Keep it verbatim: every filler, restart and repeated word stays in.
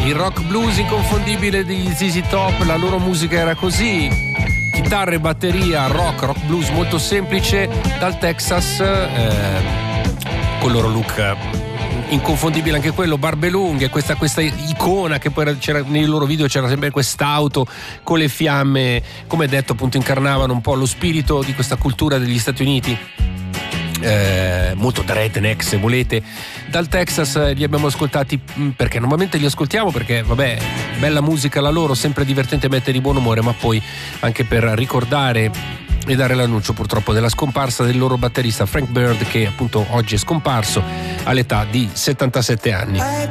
il rock blues inconfondibile di Z Z Top, la loro musica era così, chitarre, batteria, rock, rock blues molto semplice, dal Texas, eh, con il loro look inconfondibile anche quello, barbe lunghe, questa, questa icona che poi c'era nei loro video, c'era sempre quest'auto con le fiamme, come detto appunto incarnavano un po' lo spirito di questa cultura degli Stati Uniti. Eh, molto redneck se volete. Dal Texas eh, li abbiamo ascoltati perché normalmente li ascoltiamo perché vabbè, bella musica la loro, sempre divertente, mette di buon umore, ma poi anche per ricordare e dare l'annuncio purtroppo della scomparsa del loro batterista Frank Bird, che appunto oggi è scomparso all'età di settantasette anni.